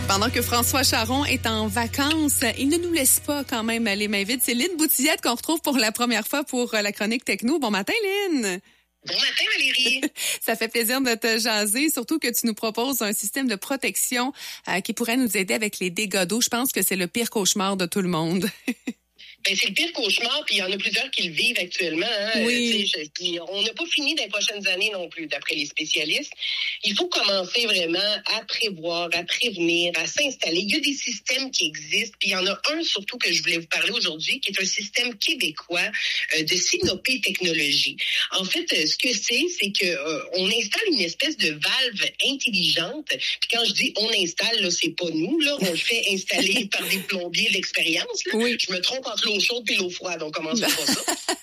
Pendant que François Charon est en vacances, il ne nous laisse pas quand même les mains vides. C'est Lynn Boutillette qu'on retrouve pour la première fois pour la chronique techno. Bon matin, Lynn! Bon matin, Valérie! Ça fait plaisir de te jaser, surtout que tu nous proposes un système de protection qui pourrait nous aider avec les dégâts d'eau. Je pense que c'est le pire cauchemar de tout le monde. Ben, c'est le pire cauchemar, puis il y en a plusieurs qui le vivent actuellement. Hein. Oui. On n'a pas fini dans les prochaines années non plus, d'après les spécialistes. Il faut commencer vraiment à prévoir, à prévenir, à s'installer. Il y a des systèmes qui existent, puis il y en a un surtout que je voulais vous parler aujourd'hui, qui est un système québécois de Sinopé Technologies. En fait, ce que c'est que on installe une espèce de valve intelligente. Puis quand je dis on installe, là, c'est pas nous, là, on le fait installer par des plombiers d'expérience. Là. Oui. Je me trompe entre l'eau chaude et l'eau froide, on commence pas ça.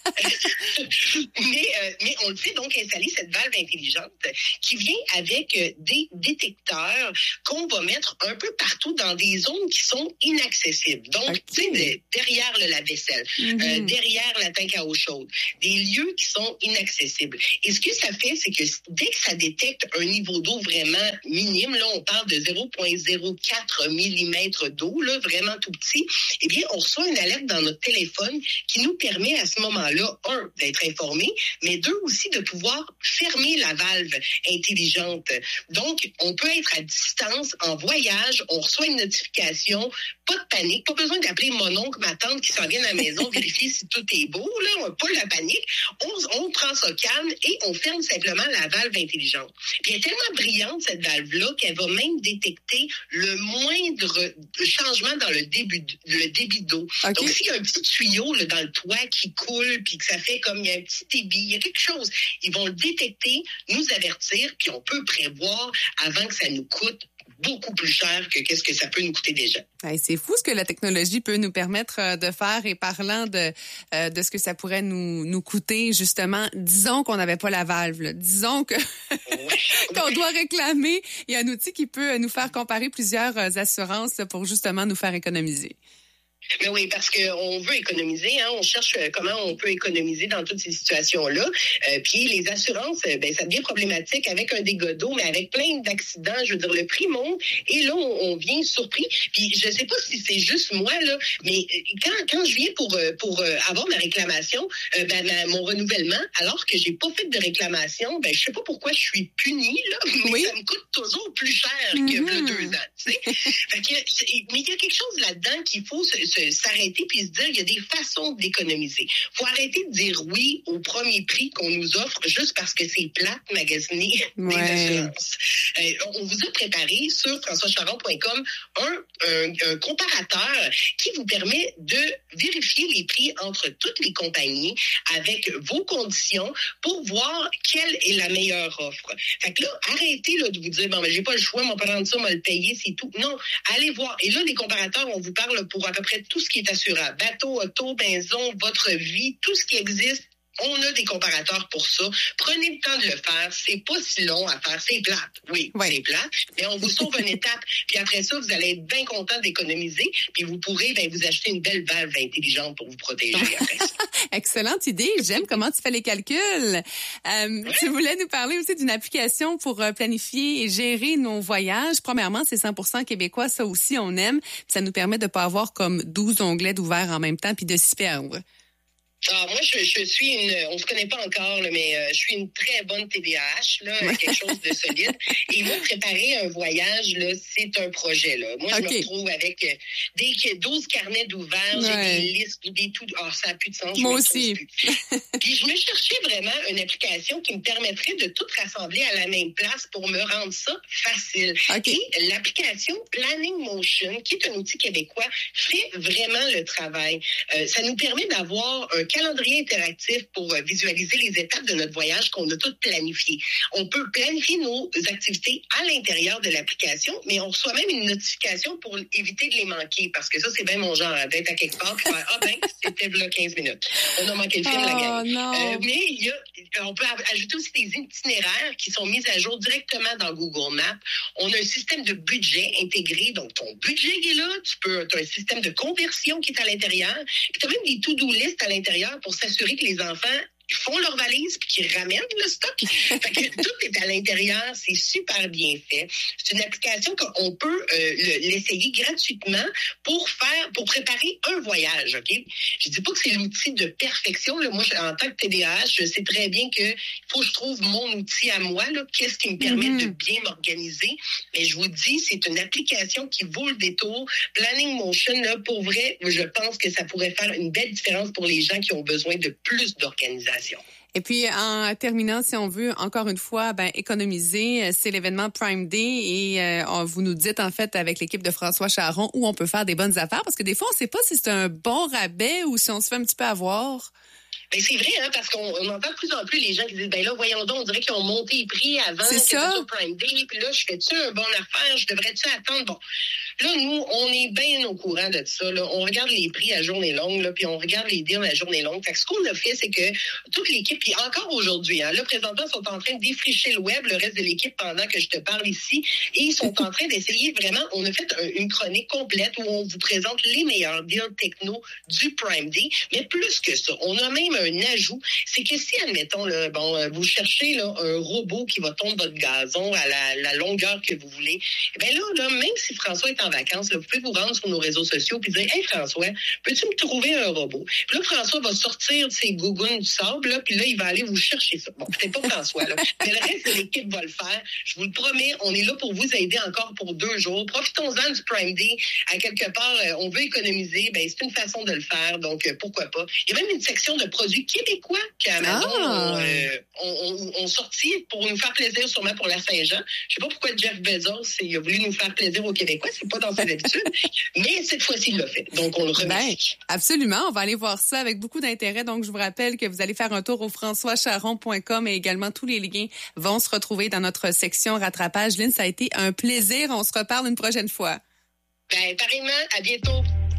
mais on le fait donc installer cette valve intelligente qui vient avec des détecteurs qu'on va mettre un peu partout dans des zones qui sont inaccessibles. Donc, okay. Tu sais, derrière le lave-vaisselle, derrière la tank à eau chaude, des lieux qui sont inaccessibles. Et ce que ça fait, c'est que dès que ça détecte un niveau d'eau vraiment minime, là, on parle de 0,04 mm d'eau, là, vraiment tout petit, eh bien, on reçoit une alerte dans notre téléphone qui nous permet à ce moment-là, un, d'être informé, mais deux aussi de pouvoir fermer la valve intelligente. Donc, on peut être à distance, en voyage, on reçoit une notification, pas de panique, pas besoin d'appeler mon oncle, ma tante qui s'en viennent à la maison, vérifier si tout est beau, là, on n'a pas la panique, on prend ça calme et on ferme simplement la valve intelligente. Puis elle est tellement brillante, cette valve-là, qu'elle va même détecter le moindre changement dans le débit d'eau. Okay. Donc, s'il y a un petit tuyau là, dans le toit qui coule, puis que ça fait comme il y a un petit débit, il y a quelque chose, ils vont le détecter, nous avertir, puis on peut prévoir avant que ça nous coûte beaucoup plus cher que qu'est-ce que ça peut nous coûter déjà. Hey, c'est fou ce que la technologie peut nous permettre de faire. Et parlant de ce que ça pourrait nous coûter, justement, disons qu'on n'avait pas la valve. Là. Disons que qu'on doit réclamer. Il y a un outil qui peut nous faire comparer plusieurs assurances là, pour justement nous faire économiser. Mais oui, parce qu'on veut économiser, hein, on cherche comment on peut économiser dans toutes ces situations-là. Puis les assurances, ben ça devient problématique avec un dégât d'eau, mais avec plein d'accidents, je veux dire, le prix monte. Et là, on vient surpris. Puis je sais pas si c'est juste moi, là, mais quand je viens pour avoir ma réclamation, mon renouvellement, alors que j'ai pas fait de réclamation, ben je sais pas pourquoi je suis punie, là, mais ça me coûte toujours plus cher que le 2 ans, tu sais. Fait que, mais il y a quelque chose là-dedans qu'il faut s'arrêter puis se dire il y a des façons d'économiser. Faut arrêter de dire oui au premier prix qu'on nous offre juste parce que c'est plate magasiner des assurances. On vous a préparé sur françoischaron.com un comparateur qui vous permet de vérifier les prix entre toutes les compagnies avec vos conditions pour voir quelle est la meilleure offre. Fait que là, arrêtez là, de vous dire bon, ben, j'ai pas le choix, mon parent de ça, m'a le payer, c'est tout. Non, allez voir. Et là, les comparateurs, on vous parle pour à peu près tout ce qui est assurable. Bateau, auto, maison, votre vie, tout ce qui existe. On a des comparateurs pour ça. Prenez le temps de le faire. C'est pas si long à faire. C'est plate. Oui, c'est plate. Mais on vous sauve une étape. Puis après ça, vous allez être bien content d'économiser. Puis vous pourrez vous acheter une belle valve intelligente pour vous protéger après ça. Excellente idée. J'aime comment tu fais les calculs. Tu voulais nous parler aussi d'une application pour planifier et gérer nos voyages. Premièrement, c'est 100% québécois. Ça aussi, on aime. Puis ça nous permet de pas avoir comme 12 onglets d'ouverts en même temps puis de s'y perdre. Ah, moi, je suis on se connaît pas encore, là, mais je suis une très bonne TDAH, là, quelque chose de solide. Et moi, préparer un voyage, là, c'est un projet, là. Moi, je me retrouve avec 12 carnets d'ouverts, j'ai des listes, des tout. Ah, ça n'a plus de sens. Moi aussi. Puis je me cherchais vraiment une application qui me permettrait de tout rassembler à la même place pour me rendre ça facile. Et l'application Planning Motion, qui est un outil québécois, fait vraiment le travail. Ça nous permet d'avoir un calendrier interactif pour visualiser les étapes de notre voyage qu'on a toutes planifiées. On peut planifier nos activités à l'intérieur de l'application, mais on reçoit même une notification pour éviter de les manquer, parce que ça, c'est bien mon genre, d'être à quelque part et faire « Ah ben, c'était là 15 minutes. On a manqué le film, la gang. » Mais on peut ajouter aussi des itinéraires qui sont mis à jour directement dans Google Maps. On a un système de budget intégré, donc ton budget est là, tu as un système de conversion qui est à l'intérieur, puis tu as même des to-do list à l'intérieur pour s'assurer que les enfants ils font leur valise puis qui ramènent le stock. Fait que tout est à l'intérieur, c'est super bien fait. C'est une application qu'on peut l'essayer gratuitement pour préparer un voyage, OK? Je dis pas que c'est l'outil de perfection. Là. Moi, en tant que TDAH, je sais très bien que faut que je trouve mon outil à moi, là, qu'est-ce qui me permet de bien m'organiser. Mais je vous dis, c'est une application qui vaut le détour. Planning Motion, là, pour vrai, je pense que ça pourrait faire une belle différence pour les gens qui ont besoin de plus d'organisation. Et puis, en terminant, si on veut, encore une fois, économiser, c'est l'événement Prime Day et vous nous dites, en fait, avec l'équipe de François Charon, où on peut faire des bonnes affaires, parce que des fois, on ne sait pas si c'est un bon rabais ou si on se fait un petit peu avoir. Ben c'est vrai, hein, parce qu'on entend de plus en plus les gens qui disent, ben là, voyons donc, on dirait qu'ils ont monté les prix avant que ce soit Prime Day, puis là, je fais-tu un bon affaire, je devrais-tu attendre? Bon, là, nous, on est bien au courant de ça, là. On regarde les prix à journée longue, là, puis on regarde les deals à journée longue. Fait que ce qu'on a fait, c'est que toute l'équipe, puis encore aujourd'hui, hein, là, présentement, ils sont en train de défricher le web, le reste de l'équipe, pendant que je te parle ici, et ils sont en train d'essayer vraiment, on a fait une chronique complète où on vous présente les meilleurs deals techno du Prime Day, mais plus que ça, on a même un ajout, c'est que si, admettons, là, vous cherchez là, un robot qui va tondre votre gazon à la longueur que vous voulez, bien là, même si François est en vacances, là, vous pouvez vous rendre sur nos réseaux sociaux et dire « Hey François, peux-tu me trouver un robot? » Puis là, François va sortir de ses gougounes du sable, là, puis là, il va aller vous chercher ça. Bon, c'est pas François, là, mais le reste de l'équipe va le faire. Je vous le promets, on est là pour vous aider encore pour 2 jours. Profitons-en du Prime Day. À quelque part, on veut économiser, ben c'est une façon de le faire, donc pourquoi pas. Il y a même une section de produits québécois qu'Amazon ont sorti pour nous faire plaisir, sûrement pour la Saint-Jean. Je sais pas pourquoi Jeff Bezos il a voulu nous faire plaisir aux Québécois, c'est pas dans ses habitudes, mais cette fois-ci, il l'a fait. Donc, on le remercie. Absolument, on va aller voir ça avec beaucoup d'intérêt. Donc, je vous rappelle que vous allez faire un tour au françoischaron.com et également tous les liens vont se retrouver dans notre section rattrapage. Lynn, ça a été un plaisir. On se reparle une prochaine fois. Ben, pareillement, à bientôt.